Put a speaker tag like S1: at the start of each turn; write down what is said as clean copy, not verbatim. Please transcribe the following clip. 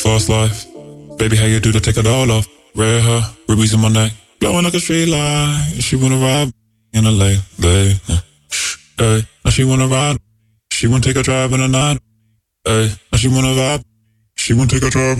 S1: fast life. Baby, how you do to take it all off? Red hair, rubies in my neck, blowing like a street light. She wanna ride in a late. Hey, now she wanna ride. She wanna take a drive in the night. Hey, now she wanna vibe. She wanna take a drive.